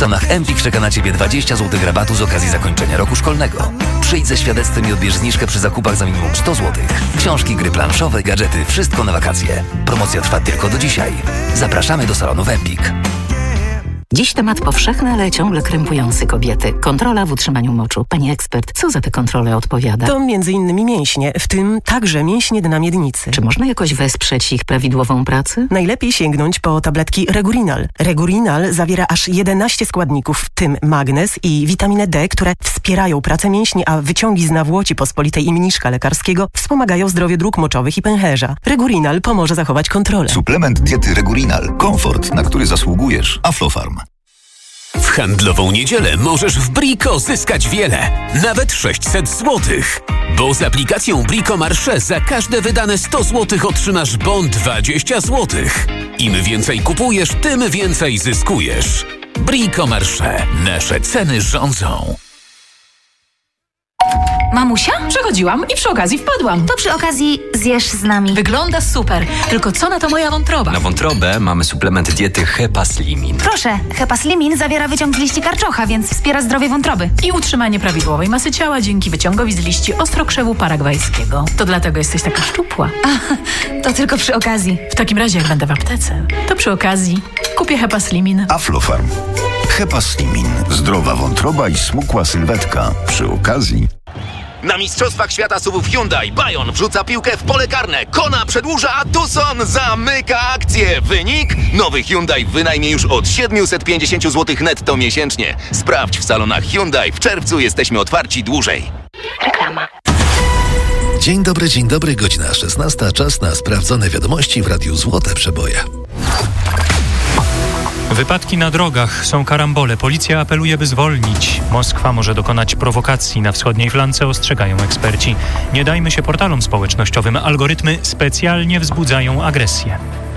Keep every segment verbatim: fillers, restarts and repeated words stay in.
Sanach Empik czeka na Ciebie dwadzieścia złotych rabatu z okazji zakończenia roku szkolnego. Przyjdź ze świadectwem i odbierz zniżkę przy zakupach za minimum sto złotych. Książki, gry planszowe, gadżety, wszystko na wakacje. Promocja trwa tylko do dzisiaj. Zapraszamy do salonu Empik. Dziś temat powszechny, ale ciągle krępujący kobiety. Kontrola w utrzymaniu moczu. Pani ekspert, co za te kontrole odpowiada? To między innymi mięśnie, w tym także mięśnie dna miednicy. Czy można jakoś wesprzeć ich prawidłową pracę? Najlepiej sięgnąć po tabletki Regurinal. Regurinal zawiera aż jedenaście składników, w tym magnez i witaminę D, które wspierają pracę mięśni, a wyciągi z nawłoci pospolitej i mniszka lekarskiego wspomagają zdrowie dróg moczowych i pęcherza. Regurinal pomoże zachować kontrolę. Suplement diety Regurinal. Komfort, na który zasługujesz. Aflofarm. W handlową niedzielę możesz w Brico zyskać wiele, nawet sześćset złotych. Bo z aplikacją Brico Marché za każde wydane sto złotych otrzymasz bon dwadzieścia złotych. Im więcej kupujesz, tym więcej zyskujesz. Brico Marché. Nasze ceny rządzą. Mamusia? Przechodziłam i przy okazji wpadłam. To przy okazji zjesz z nami. Wygląda super, tylko co na to moja wątroba? Na wątrobę mamy suplement diety Hepaslimin. Proszę, Hepaslimin zawiera wyciąg z liści karczocha, więc wspiera zdrowie wątroby. I utrzymanie prawidłowej masy ciała dzięki wyciągowi z liści ostrokrzewu paragwajskiego. To dlatego jesteś taka szczupła. A, to tylko przy okazji. W takim razie, jak będę w aptece, to przy okazji kupię Hepaslimin. Aflofarm. Hepaslimin. Zdrowa wątroba i smukła sylwetka. Przy okazji... Na Mistrzostwach Świata SUV-ów Hyundai Bayon wrzuca piłkę w pole karne. Kona przedłuża, a Tucson zamyka akcję. Wynik? Nowy Hyundai w wynajmie już od siedemset pięćdziesiąt złotych netto miesięcznie. Sprawdź w salonach Hyundai. W czerwcu jesteśmy otwarci dłużej. Reklama. Dzień dobry, dzień dobry. Godzina szesnasta. Czas na sprawdzone wiadomości w Radiu Złote Przeboje. Wypadki na drogach, są karambole. Policja apeluje, by zwolnić. Moskwa może dokonać prowokacji na wschodniej flance, ostrzegają eksperci. Nie dajmy się portalom społecznościowym. Algorytmy specjalnie wzbudzają agresję.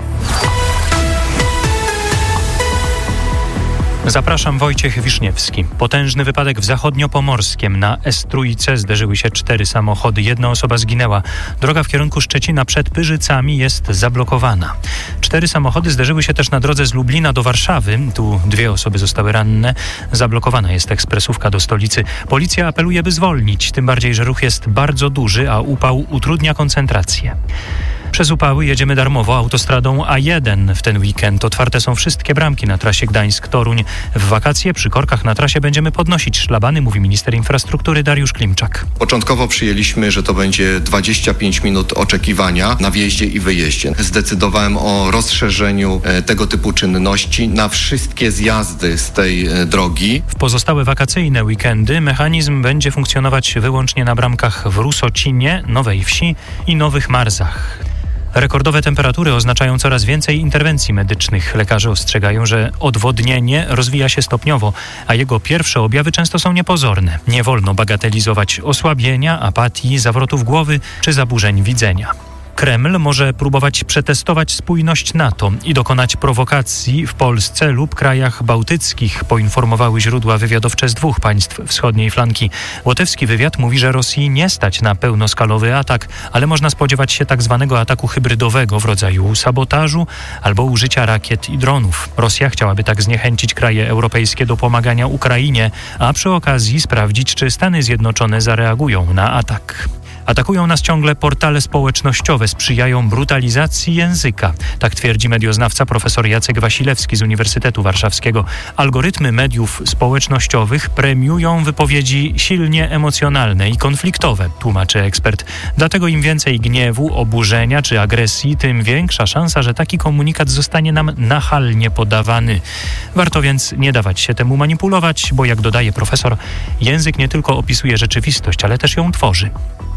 Zapraszam, Wojciech Wiszniewski. Potężny wypadek w Zachodniopomorskiem. Na S trzy zderzyły się cztery samochody. Jedna osoba zginęła. Droga w kierunku Szczecina przed Pyrzycami jest zablokowana. Cztery samochody zderzyły się też na drodze z Lublina do Warszawy. Tu dwie osoby zostały ranne. Zablokowana jest ekspresówka do stolicy. Policja apeluje, by zwolnić. Tym bardziej, że ruch jest bardzo duży, a upał utrudnia koncentrację. Przez upały jedziemy darmowo autostradą A jeden. W ten weekend otwarte są wszystkie bramki na trasie Gdańsk-Toruń. W wakacje przy korkach na trasie będziemy podnosić szlabany, mówi minister infrastruktury Dariusz Klimczak. Początkowo przyjęliśmy, że to będzie dwadzieścia pięć minut oczekiwania na wjeździe i wyjeździe. Zdecydowałem o rozszerzeniu tego typu czynności na wszystkie zjazdy z tej drogi. W pozostałe wakacyjne weekendy mechanizm będzie funkcjonować wyłącznie na bramkach w Rusocinie, Nowej Wsi i Nowych Marzach. Rekordowe temperatury oznaczają coraz więcej interwencji medycznych. Lekarze ostrzegają, że odwodnienie rozwija się stopniowo, a jego pierwsze objawy często są niepozorne. Nie wolno bagatelizować osłabienia, apatii, zawrotów głowy czy zaburzeń widzenia. Kreml może próbować przetestować spójność NATO i dokonać prowokacji w Polsce lub krajach bałtyckich, poinformowały źródła wywiadowcze z dwóch państw wschodniej flanki. Łotewski wywiad mówi, że Rosji nie stać na pełnoskalowy atak, ale można spodziewać się tak zwanego ataku hybrydowego w rodzaju sabotażu albo użycia rakiet i dronów. Rosja chciałaby tak zniechęcić kraje europejskie do pomagania Ukrainie, a przy okazji sprawdzić, czy Stany Zjednoczone zareagują na atak. Atakują nas ciągle portale społecznościowe, sprzyjają brutalizacji języka. Tak twierdzi medioznawca profesor Jacek Wasilewski z Uniwersytetu Warszawskiego. Algorytmy mediów społecznościowych premiują wypowiedzi silnie emocjonalne i konfliktowe, tłumaczy ekspert. Dlatego im więcej gniewu, oburzenia czy agresji, tym większa szansa, że taki komunikat zostanie nam nachalnie podawany. Warto więc nie dawać się temu manipulować, bo jak dodaje profesor, język nie tylko opisuje rzeczywistość, ale też ją tworzy.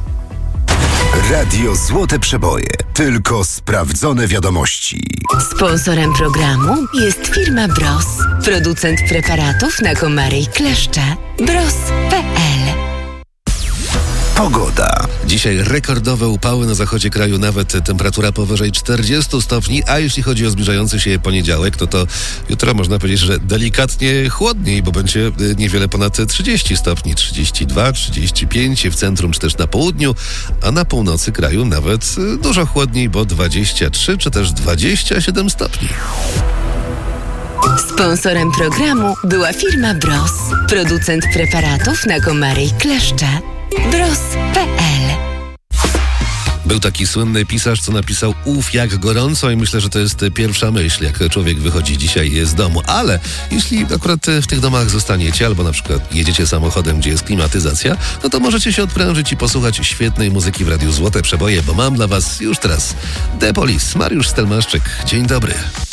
Radio Złote Przeboje. Tylko sprawdzone wiadomości. Sponsorem programu jest firma Bros. Producent preparatów na komary i kleszcze. Bros kropka p l. Pogoda. Dzisiaj rekordowe upały na zachodzie kraju, nawet temperatura powyżej czterdziestu stopni, a jeśli chodzi o zbliżający się poniedziałek, no to jutro można powiedzieć, że delikatnie chłodniej, bo będzie niewiele ponad trzydzieści stopni, trzydzieści dwa, trzydzieści pięć w centrum czy też na południu, a na północy kraju nawet dużo chłodniej, bo dwadzieścia trzy czy też dwadzieścia siedem stopni. Sponsorem programu była firma Bros, producent preparatów na komary i kleszcze. bros kropka pe el. Był taki słynny pisarz, co napisał uf jak gorąco i myślę, że to jest pierwsza myśl, jak człowiek wychodzi dzisiaj z domu. Ale jeśli akurat w tych domach zostaniecie, albo na przykład jedziecie samochodem, gdzie jest klimatyzacja, no to możecie się odprężyć i posłuchać świetnej muzyki w Radiu Złote Przeboje, bo mam dla was już teraz The Police, Mariusz Stelmaszczyk. Dzień dobry.